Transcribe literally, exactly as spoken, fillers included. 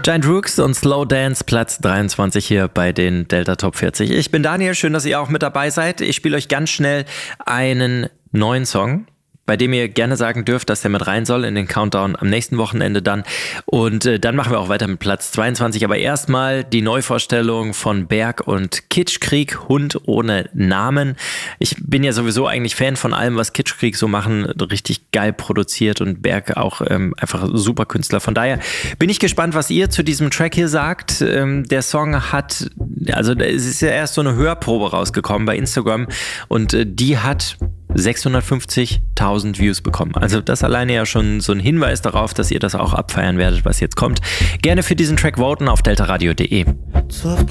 Giant Rooks und Slow Dance, Platz dreiundzwanzig hier bei den Delta Top vierzig. Ich bin Daniel, schön, dass ihr auch mit dabei seid. Ich spiele euch ganz schnell einen neuen Song, bei dem ihr gerne sagen dürft, dass der mit rein soll in den Countdown am nächsten Wochenende dann. Und äh, dann machen wir auch weiter mit Platz zweiundzwanzig. Aber erstmal die Neuvorstellung von Berg und Kitschkrieg, Hund ohne Namen. Ich bin ja sowieso eigentlich Fan von allem, was Kitschkrieg so machen. Richtig geil produziert und Berg auch ähm, einfach super Künstler. Von daher bin ich gespannt, was ihr zu diesem Track hier sagt. Ähm, der Song hat, also es ist ja erst so eine Hörprobe rausgekommen bei Instagram und äh, die hat sechshundertfünfzigtausend Views bekommen. Also das alleine ja schon so ein Hinweis darauf, dass ihr das auch abfeiern werdet, was jetzt kommt. Gerne für diesen Track voten auf deltaradio punkt de.